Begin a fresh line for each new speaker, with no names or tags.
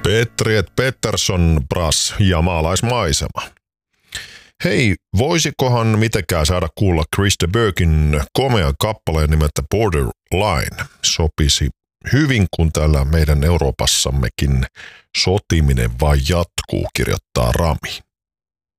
Petri et Pettersson Brass ja maalaismaisema. Hei, voisikohan mitenkään saada kuulla Chris de Burghin komean kappaleen nimeltä Borderline? Sopisi hyvin, kun täällä meidän Euroopassammekin sotiminen vain jatkuu, kirjoittaa Rami.